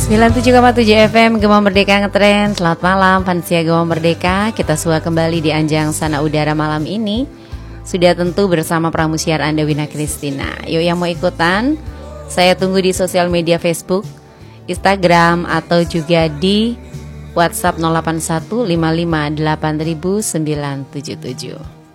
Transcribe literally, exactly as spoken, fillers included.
sembilan puluh tujuh koma tujuh F M Gema Merdeka Ngetren. Selamat malam Fansia Gema Merdeka. Kita semua kembali di Anjang Sana Udara malam ini. Sudah tentu bersama pramusiar Anda Wina Kristina. Yuk yang mau ikutan, saya tunggu di sosial media Facebook, Instagram, atau juga di WhatsApp nol delapan satu lima lima delapan sembilan tujuh tujuh.